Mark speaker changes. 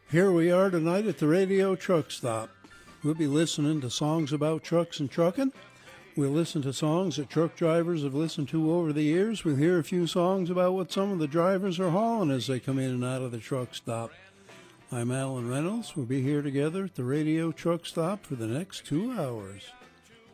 Speaker 1: Here we are tonight at the Radio Truck Stop. We'll be listening to songs about trucks and trucking. We'll listen to songs that truck drivers have listened to over the years. We'll hear a few songs about what some of the drivers are hauling as they come in and out of the truck stop. I'm Alan Reynolds. We'll be here together at the Radio Truck Stop for the next 2 hours.